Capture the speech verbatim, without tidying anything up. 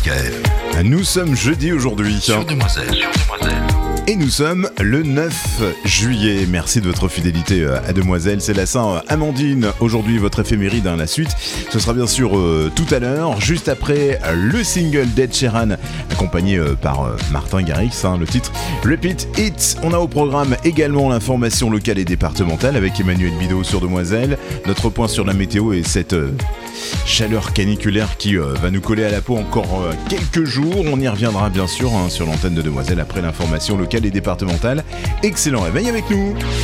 Gaël. Nous sommes jeudi aujourd'hui. Sur Demoiselle, sur Demoiselle. Et nous sommes le neuf juillet. Merci de votre fidélité à Demoiselle. C'est la Saint-Amandine. Aujourd'hui, votre éphéméride. Hein, la suite, ce sera bien sûr euh, tout à l'heure, juste après le single d'Ed Sheeran, accompagné euh, par euh, Martin Garrix. Hein, le titre Repeat It. On a au programme également l'information locale et départementale avec Emmanuel Bidot sur Demoiselle. Notre point sur la météo et cette euh, chaleur caniculaire qui euh, va nous coller à la peau encore euh, quelques jours. On y reviendra bien sûr hein, sur l'antenne de Demoiselle après l'information locale et départementale. Excellent réveil avec nous.